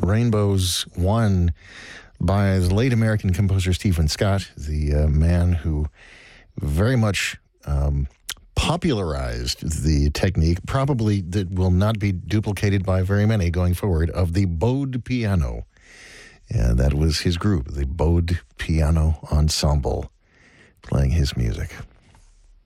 Rainbows One by the late American composer Stephen Scott, the man who very much popularized the technique, probably that will not be duplicated by very many going forward, of the bowed piano. And that was his group, the Bowed Piano Ensemble, playing his music.